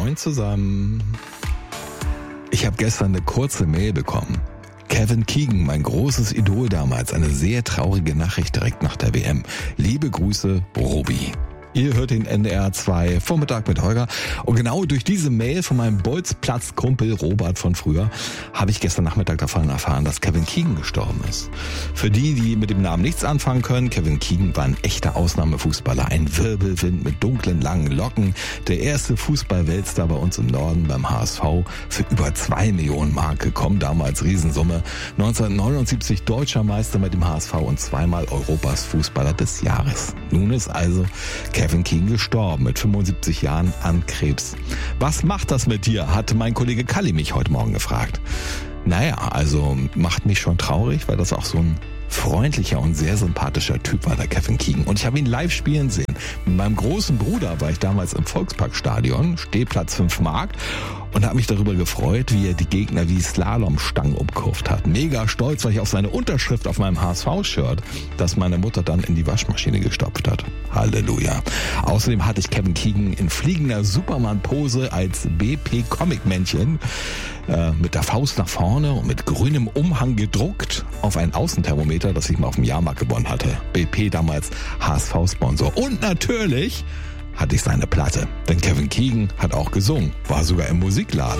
Moin zusammen. Ich habe gestern eine kurze Mail bekommen. Kevin Keegan, mein großes Idol damals, eine sehr traurige Nachricht direkt nach der WM. Liebe Grüße, Robi. Ihr hört den NDR 2 Vormittag mit Holger. Und genau durch diese Mail von meinem Bolzplatz-Kumpel Robert von früher habe ich gestern Nachmittag davon erfahren, dass Kevin Keegan gestorben ist. Für die mit dem Namen nichts anfangen können, Kevin Keegan war ein echter Ausnahmefußballer. Ein Wirbelwind mit dunklen, langen Locken. Der erste Fußball-Weltstar bei uns im Norden beim HSV. Für über 2 Millionen Mark gekommen, damals Riesensumme. 1979 deutscher Meister mit dem HSV und zweimal Europas Fußballer des Jahres. Nun ist also Kevin Keegan gestorben mit 75 Jahren an Krebs. Was macht das mit dir? Hatte mein Kollege Kalli mich heute Morgen gefragt. Naja, also macht mich schon traurig, weil das auch so ein freundlicher und sehr sympathischer Typ war, der Kevin Keegan. Und ich habe ihn live spielen sehen. Mit meinem großen Bruder war ich damals im Volksparkstadion, Stehplatz 5 Mark, und habe mich darüber gefreut, wie er die Gegner wie Slalomstangen umkurvt hat. Mega stolz war ich auf seine Unterschrift auf meinem HSV-Shirt, das meine Mutter dann in die Waschmaschine gestopft hat. Halleluja. Außerdem hatte ich Kevin Keegan in fliegender Superman-Pose als BP-Comic-Männchen mit der Faust nach vorne und mit grünem Umhang gedruckt auf ein Außenthermometer, das ich mal auf dem Jahrmarkt gewonnen hatte. BP damals HSV-Sponsor. Und natürlich hatte ich seine Platte. Denn Kevin Keegan hat auch gesungen, war sogar im Musikladen.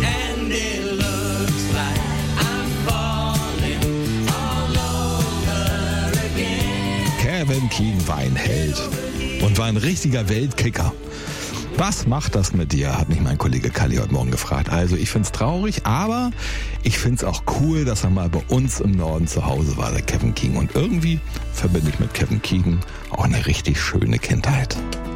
Kevin Keegan war ein Held und war ein richtiger Weltkicker. Was macht das mit dir, hat mich mein Kollege Kalli heute Morgen gefragt. Also ich find's traurig, aber ich find's auch cool, dass er mal bei uns im Norden zu Hause war, der Kevin Keegan. Und irgendwie verbinde ich mit Kevin Keegan auch eine richtig schöne Kindheit.